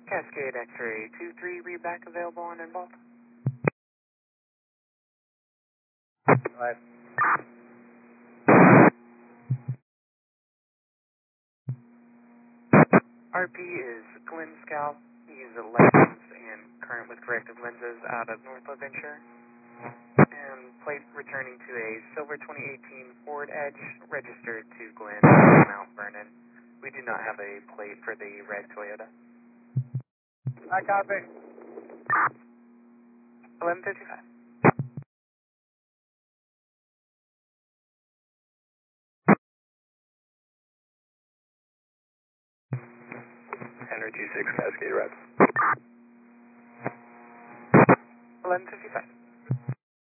Cascade X-ray 2-3, read back available and involved. Right. RP is Glenn Scout. He's a lens and current with corrective lenses out of North Venture. And plate returning to a silver 2018 Ford Edge, registered to Glenn, Mount Vernon. We do not have a plate for the red Toyota. I copy. 11:55. Henry 26 Cascade Red. 11:55.